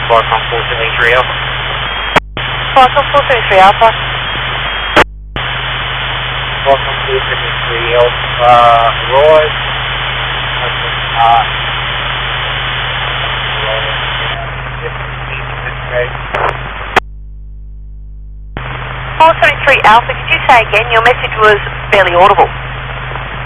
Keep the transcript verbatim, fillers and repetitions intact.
Qualcomm four seven three Alpha. Qualcomm four seven three Alpha. Qualcomm four seven three Alpha, rise. Uh, four seven three Alpha, could you say again? Your message was barely audible.